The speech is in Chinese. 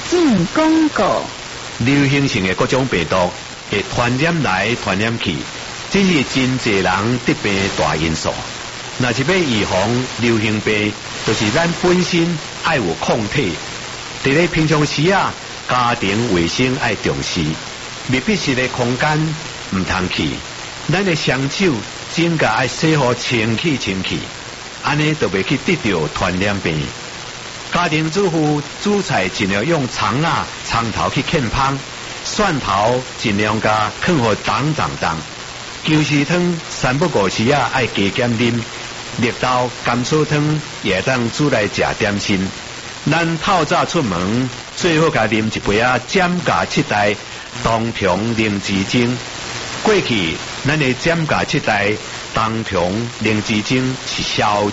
进广告。 流行性的各种病毒会传染来传染去，这是真侪人得病大因素。若是要预防流行病，就是咱本身爱有抗体。伫咧平常时啊，家庭卫生爱重视，密闭式的空间唔通去。咱的双手、指甲爱洗好清气，安尼就袂去得到传染病。家庭主妇煮菜尽量用葱头去芡芳，蒜头尽量加放好重。芍实汤3不5时啊，爱加减啉。绿豆甘草汤也当煮来食点心。咱透早出门，最好甲啉一杯giảm價7代冬蟲靈芝精。过去咱的giảm價7代冬蟲靈芝精是消